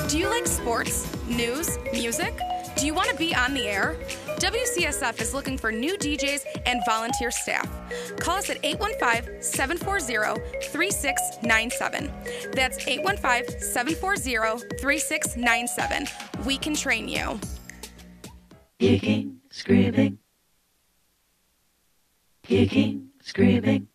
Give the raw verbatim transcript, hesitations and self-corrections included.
Do you like sports, news, music? Do you want to be on the air? W C S F is looking for new D Js and volunteer staff. Call us at eight one five, seven four zero, three six nine seven. That's eight one five, seven four zero, three six nine seven. We can train you. Kicking, screaming. Kicking, screaming.